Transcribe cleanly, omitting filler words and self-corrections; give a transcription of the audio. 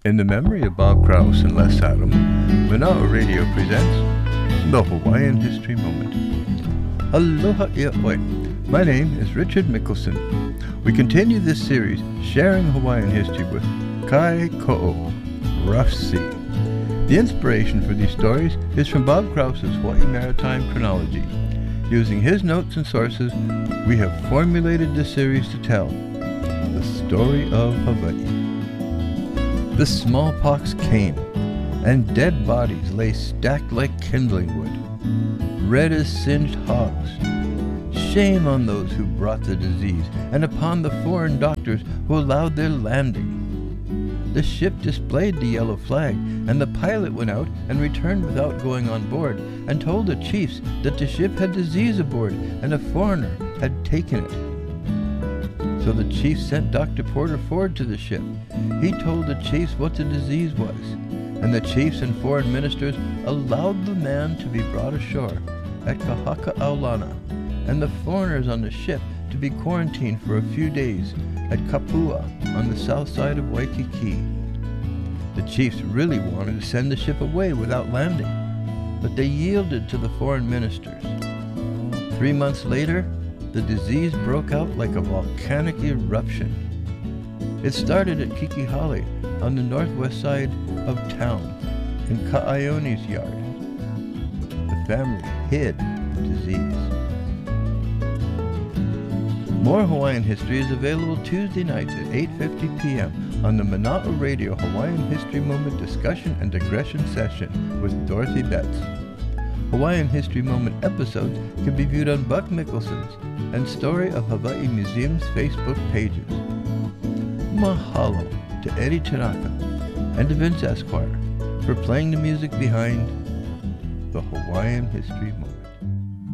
In the memory of Bob Krause and Les Adam, Mana'a Radio presents the Hawaiian History Moment. Aloha ia'oi. My name is Richard Mickelson. We continue this series sharing Hawaiian history with Kai Ko'o, Rough Sea. The inspiration for these stories is from Bob Krause's Hawaii Maritime Chronology. Using his notes and sources, we have formulated this series to tell the story of Hawaii. The smallpox came, and dead bodies lay stacked like kindling wood, red as singed hogs. Shame on those who brought the disease, and upon the foreign doctors who allowed their landing. The ship displayed the yellow flag, and the pilot went out and returned without going on board, and told the chiefs that the ship had disease aboard, and a foreigner had taken it. So the chiefs sent Dr. Porter Ford to the ship. He told the chiefs what the disease was, and the chiefs and foreign ministers allowed the man to be brought ashore at Kahaka'aulana, and the foreigners on the ship to be quarantined for a few days at Kapua on the south side of Waikiki. The chiefs really wanted to send the ship away without landing, but they yielded to the foreign ministers. 3 months later, the disease broke out like a volcanic eruption. It started at Kikihale on the northwest side of town, in Ka'aioni's yard. The family hid the disease. More Hawaiian history is available Tuesday nights at 8:50 p.m. on the Mana'a Radio Hawaiian History Moment Discussion and Digression Session with Dorothy Betts. Hawaiian History Moment episodes can be viewed on Buck Mickelson's and Story of Hawaii Museum's Facebook pages. Mahalo to Eddie Tanaka and to Vince Esquire for playing the music behind the Hawaiian History Moment.